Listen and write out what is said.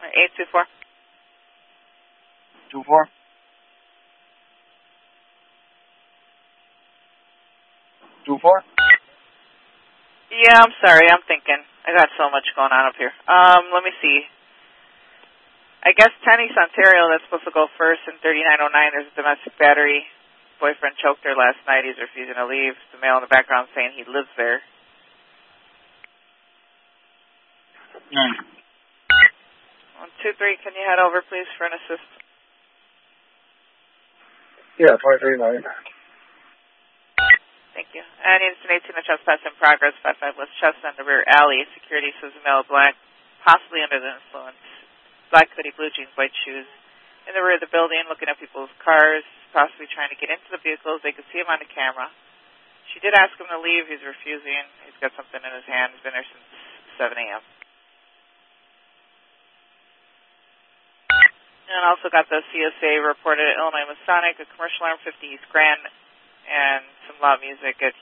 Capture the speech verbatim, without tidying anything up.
eight two four. Two four. Two four. Yeah, I'm sorry. I'm thinking. I got so much going on up here. Um, let me see. I guess ten East Ontario, that's supposed to go first, in thirty-nine oh nine, there's a domestic battery. Boyfriend choked her last night. He's refusing to leave. The male in the background saying he lives there. Nine. One, two, three, can you head over, please, for an assist? Yeah, twenty-three nine. Thank you. And it's an eighteen, a trespass in progress, five five West Chestnut, in the rear alley. Security says the male black, possibly under the influence. Black hoodie, blue jeans, white shoes. In the rear of the building, looking at people's cars, possibly trying to get into the vehicles. They could see him on the camera. She did ask him to leave. He's refusing. He's got something in his hand. He's been there since seven a.m. And also got the C S A reported at Illinois Masonic, a commercial arm fifty East Grand, and some loud music at